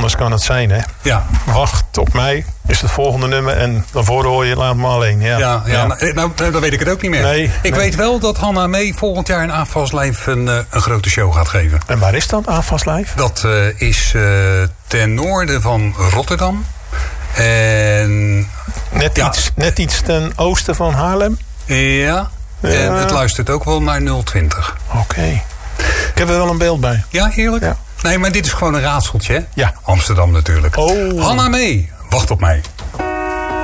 anders kan het zijn, hè? Ja. Wacht op mij is het volgende nummer en daarvoor hoor je Laat me alleen. Ja. Nou, dan weet ik het ook niet meer. Nee, ik weet wel dat Hanna Mee volgend jaar in AFAS Live een grote show gaat geven. En waar is dat, AFAS Live? Dat is ten noorden van Rotterdam. En net iets ten oosten van Haarlem? Ja. En het luistert ook wel naar 020. Oké. Ik heb er wel een beeld bij. Ja, eerlijk? Ja. Nee, maar dit is gewoon een raadseltje, hè? Ja. Amsterdam natuurlijk. Oh. Hanna Mee, wacht op mij.